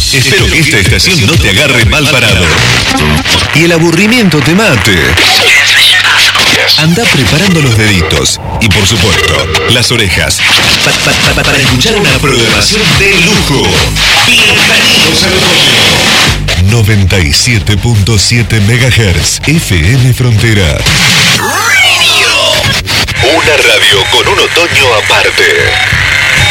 Espero que esta estación no te agarre mal parado y el aburrimiento te mate. Anda preparando los deditos y, por supuesto, las orejas para escuchar una programación de lujo. Bienvenidos al otoño. 97.7 MHz FM Frontera. Una radio con un otoño aparte.